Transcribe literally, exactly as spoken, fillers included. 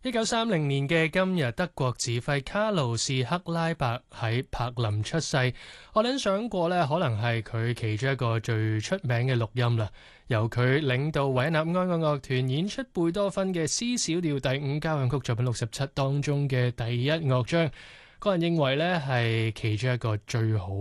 一九三零年嘅今日，德國指揮卡魯士克拉伯喺柏林出世。我諗想過呢，可能係佢其中一個最出名嘅錄音啦。由佢領導維也納愛樂樂團演出貝多芬嘅 C 小調第五交響曲作品六十七當中嘅第一樂章，個人認為呢係其中一個最好